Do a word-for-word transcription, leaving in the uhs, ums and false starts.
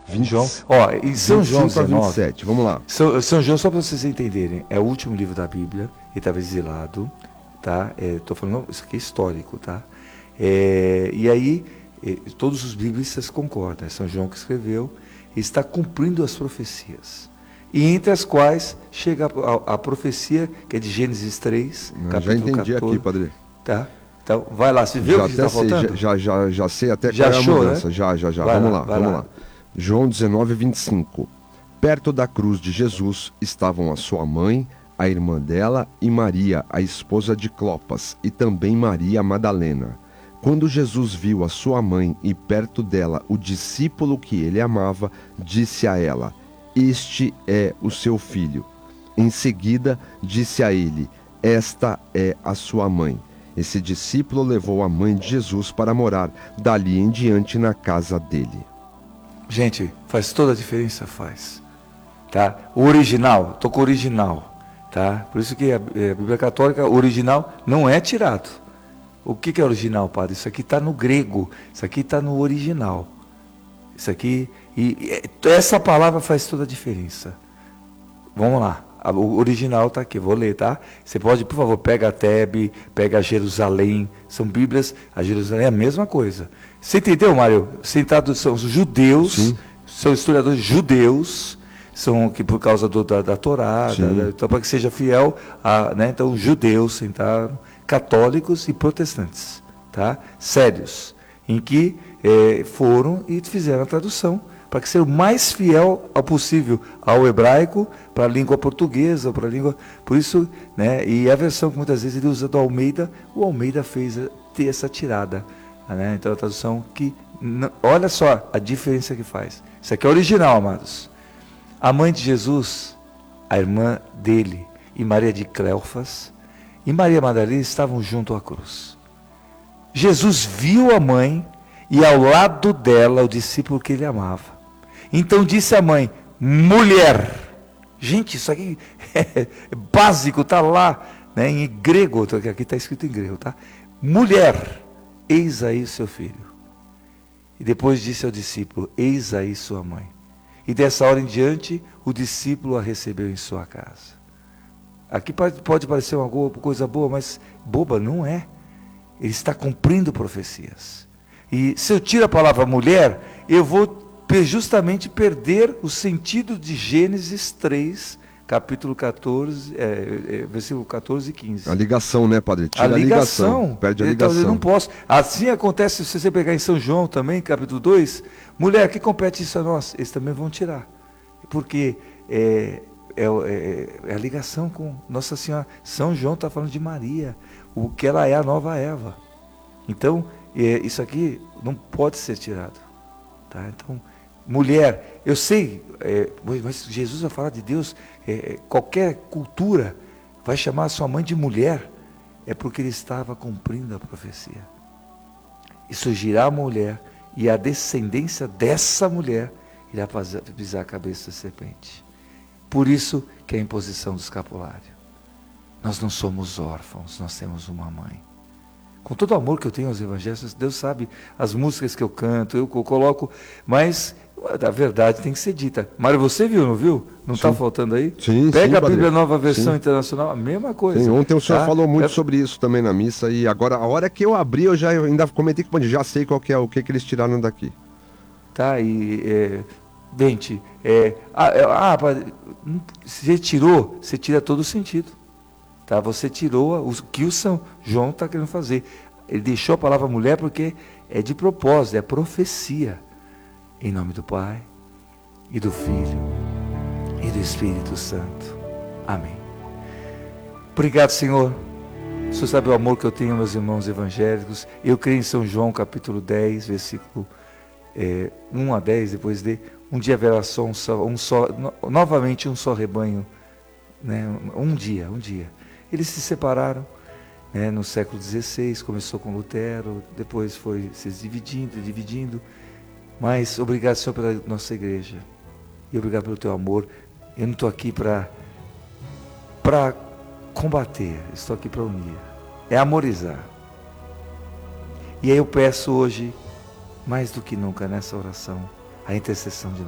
João, vinte, ó, em São João vinte e cinco a vinte e dezenove, sete, vamos lá. São, São João, só para vocês entenderem, é o último livro da Bíblia, ele estava exilado, tá? Estou falando, isso aqui é histórico, tá? É, e aí, é, todos os biblistas concordam, é São João que escreveu, ele está cumprindo as profecias. E entre as quais chega a, a, a profecia, que é de Gênesis três, Eu capítulo já entendi quatorze. aqui, padre. Tá? Então, vai lá, você viu Já o que até está sei, faltando? já, já, já sei até Já qual é a achou, mudança. né? Já, já, já. Vai Vamos lá, lá, vai vamos lá. lá. João dezenove, vinte e cinco. Perto da cruz de Jesus estavam a sua mãe, a irmã dela e Maria, a esposa de Clopas, e também Maria Madalena. Quando Jesus viu a sua mãe e perto dela o discípulo que ele amava, disse a ela: Este é o seu filho. Em seguida, disse a ele: Esta é a sua mãe. Esse discípulo levou a mãe de Jesus para morar dali em diante na casa dele. Gente, faz toda a diferença, faz. Tá? O original, tô com o original, tá? Por isso que a, a Bíblia Católica, o original não é tirado. O que, que é original, padre? Isso aqui está no grego, isso aqui está no original. Isso aqui, e, e essa palavra faz toda a diferença. Vamos lá, o original está aqui, vou ler, tá? Você pode, por favor, pega a Tebe, pega a Jerusalém, são Bíblias, a Jerusalém é a mesma coisa. Você entendeu, Mário? Sentado, são os judeus, Sim. são historiadores judeus, são que por causa do, da, da Torá, da, da, então para que seja fiel, a, né? Então judeus sentaram, católicos e protestantes, tá? Sérios, em que eh, foram e fizeram a tradução, para que seja o mais fiel ao possível ao hebraico, para a língua portuguesa, para a língua, por isso, né? E a versão que muitas vezes ele usa do Almeida, o Almeida fez ter essa tirada, né? Então a tradução que, olha só a diferença que faz. Isso aqui é original, amados. A mãe de Jesus, a irmã dele e Maria de Cleofas e Maria Madalena estavam junto à cruz. Jesus viu a mãe e ao lado dela o discípulo que ele amava. Então disse a mãe: mulher. Gente, isso aqui é básico, está lá, né, em grego, aqui está escrito em grego, tá? Mulher, eis aí seu filho. E depois disse ao discípulo: eis aí sua mãe. E dessa hora em diante, o discípulo a recebeu em sua casa. Aqui pode, pode parecer uma coisa boa, mas boba não é. Ele está cumprindo profecias. E se eu tiro a palavra mulher, eu vou justamente perder o sentido de Gênesis três, capítulo quatorze, é, é, versículo quatorze e quinze. A ligação, né, padre? Tira a ligação. A ligação perde a então, ligação. Eu não posso. Assim acontece se você pegar em São João também, capítulo dois. Mulher, que compete isso a nós? Eles também vão tirar. Porque é, é, é, é a ligação com Nossa Senhora. São João está falando de Maria, o que ela é a nova Eva. Então, é, isso aqui não pode ser tirado. Tá? Então, mulher, eu sei, é, mas Jesus vai falar de Deus, é, qualquer cultura vai chamar a sua mãe de mulher, é porque ele estava cumprindo a profecia. E surgirá a mulher, e a descendência dessa mulher irá fazer, pisar a cabeça da serpente. Por isso que é a imposição do escapulário. Nós não somos órfãos, nós temos uma mãe. Com todo o amor que eu tenho aos evangelhos, Deus sabe as músicas que eu canto, eu coloco, mas a verdade tem que ser dita. Mário, você viu, não viu? Não está faltando aí? Sim, Pega sim, a Bíblia padre. Nova Versão Sim. Internacional, a mesma coisa. Sim, ontem o senhor tá? falou muito é... sobre isso também na missa, e agora, a hora que eu abri, eu já eu ainda comentei com o já sei qual que é, o que, que eles tiraram daqui. Tá, e, é, Bente, é, ah, ah, se você tirou, você tira todo o sentido. Tá? Você tirou o que o São João está querendo fazer. Ele deixou a palavra mulher porque é de propósito, é profecia. Em nome do Pai, e do Filho, e do Espírito Santo. Amém. Obrigado, Senhor. O Senhor sabe o amor que eu tenho, meus irmãos evangélicos. Eu creio em São João, capítulo dez, versículo é, um a dez, depois de um dia haverá só um só, um só no, novamente um só rebanho, né? um dia, um dia. Eles se separaram, né? No século dezesseis, começou com Lutero, depois foi se dividindo, dividindo. Mas obrigado, Senhor, pela nossa igreja. E obrigado pelo teu amor. Eu não estou aqui para para combater, estou aqui para unir. É amorizar. E aí eu peço hoje, mais do que nunca nessa oração, a intercessão de